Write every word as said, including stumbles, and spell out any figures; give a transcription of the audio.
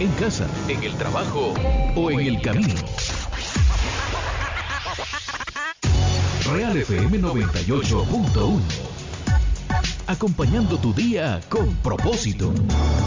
en casa, en el trabajo o en el camino. Real F M noventa y ocho punto uno. Acompañando tu día con propósito.